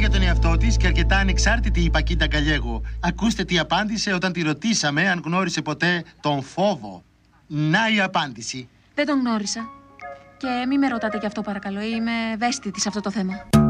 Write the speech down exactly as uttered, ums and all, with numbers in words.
για τον εαυτό της και αρκετά ανεξάρτητη η Πακίτα Γκαλιέγο. Ακούστε τι απάντησε όταν τη ρωτήσαμε αν γνώρισε ποτέ τον φόβο. Να η απάντηση. Δεν τον γνώρισα. Και μη με ρωτάτε γι' αυτό παρακαλώ. Είμαι ευαίσθητη σε αυτό το θέμα.